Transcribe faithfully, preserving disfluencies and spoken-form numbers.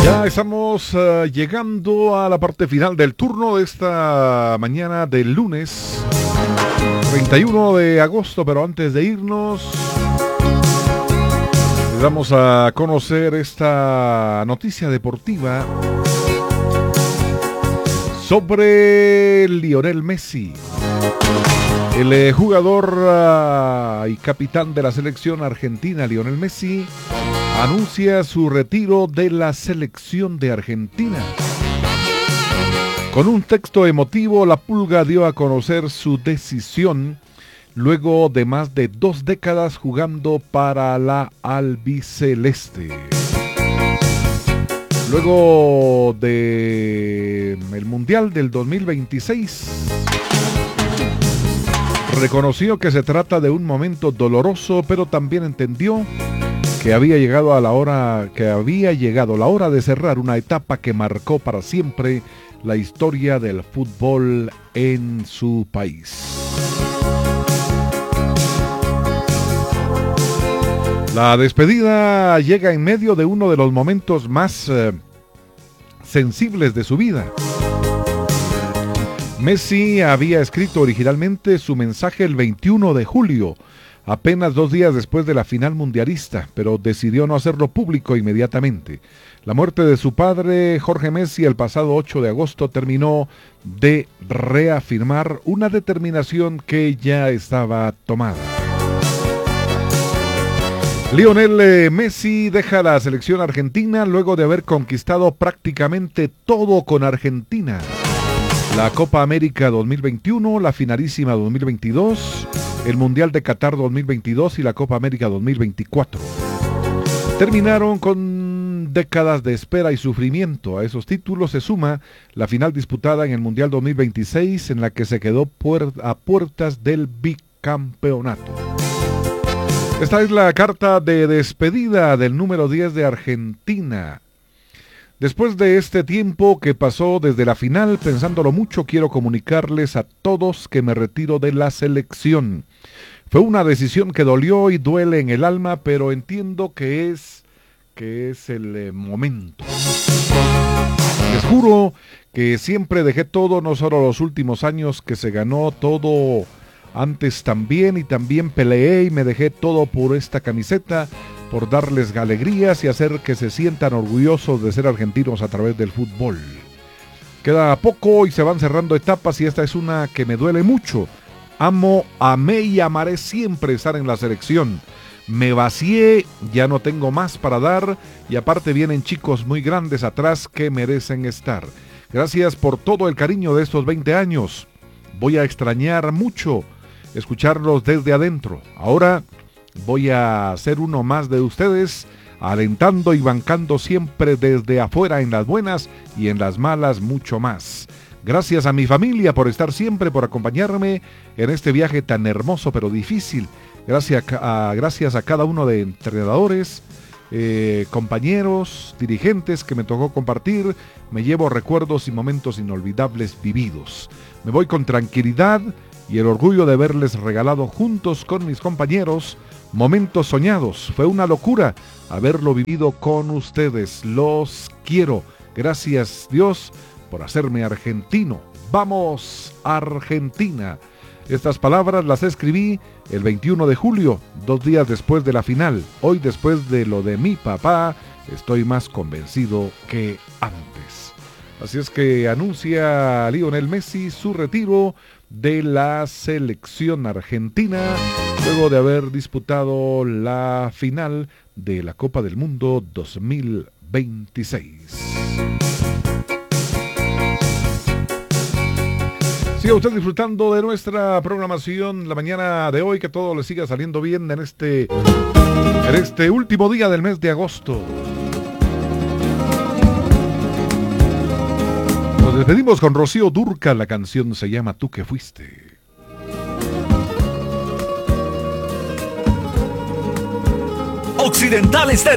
Ya estamos uh, llegando a la parte final del turno de esta mañana del lunes treinta y uno de agosto, pero antes de irnos les vamos a conocer esta noticia deportiva sobre Lionel Messi. El eh, jugador uh, y capitán de la selección argentina, Lionel Messi, anuncia su retiro de la selección de Argentina. Con un texto emotivo, la Pulga dio a conocer su decisión luego de más de dos décadas jugando para la albiceleste. Luego de el Mundial del dos mil veintiséis, reconoció que se trata de un momento doloroso, pero también entendió que había llegado a la hora que había llegado la hora de cerrar una etapa que marcó para siempre la historia del fútbol en su país. La despedida llega en medio de uno de los momentos más eh, sensibles de su vida. Messi había escrito originalmente su mensaje el veintiuno de julio, apenas dos días después de la final mundialista, pero decidió no hacerlo público inmediatamente. La muerte de su padre, Jorge Messi, el pasado ocho de agosto terminó de reafirmar una determinación que ya estaba tomada. Lionel Messi deja la selección argentina luego de haber conquistado prácticamente todo con Argentina. La Copa América dos mil veintiuno, la Finalísima dos mil veintidós, el Mundial de Qatar dos mil veintidós y la Copa América dos mil veinticuatro. Terminaron con décadas de espera y sufrimiento. A esos títulos se suma la final disputada en el Mundial dos mil veintiséis, en la que se quedó puer- a puertas del bicampeonato. Esta es la carta de despedida del número diez de Argentina. Después de este tiempo que pasó desde la final, pensándolo mucho, quiero comunicarles a todos que me retiro de la selección. Fue una decisión que dolió y duele en el alma, pero entiendo que es, que es el eh, momento. Les juro que siempre dejé todo, no solo los últimos años que se ganó todo, antes también, y también peleé y me dejé todo por esta camiseta, por darles alegrías y hacer que se sientan orgullosos de ser argentinos a través del fútbol. Queda poco y se van cerrando etapas, y esta es una que me duele mucho. Amo, amé y amaré siempre estar en la selección. Me vacié, ya no tengo más para dar, y aparte vienen chicos muy grandes atrás que merecen estar. Gracias por todo el cariño de estos veinte años. Voy a extrañar mucho escucharlos desde adentro. Ahora voy a ser uno más de ustedes, alentando y bancando siempre desde afuera, en las buenas y en las malas mucho más. Gracias a mi familia por estar siempre, por acompañarme en este viaje tan hermoso pero difícil. Gracias a, gracias a cada uno de entrenadores, eh, compañeros, dirigentes que me tocó compartir. Me llevo recuerdos y momentos inolvidables vividos. Me voy con tranquilidad y el orgullo de haberles regalado juntos con mis compañeros momentos soñados. Fue una locura haberlo vivido con ustedes. Los quiero. Gracias, Dios, por hacerme argentino. ¡Vamos, Argentina! Estas palabras las escribí el veintiuno de julio, dos días después de la final. Hoy, después de lo de mi papá, estoy más convencido que antes. Así es que anuncia Lionel Messi su retiro de la selección argentina luego de haber disputado la final de la Copa del Mundo dos mil veintiséis. Siga usted disfrutando de nuestra programación la mañana de hoy, que todo le siga saliendo bien en este, en este último día del mes de agosto. Nos despedimos con Rocío Dúrcal, la canción se llama Tú que fuiste. Occidental Estéreo.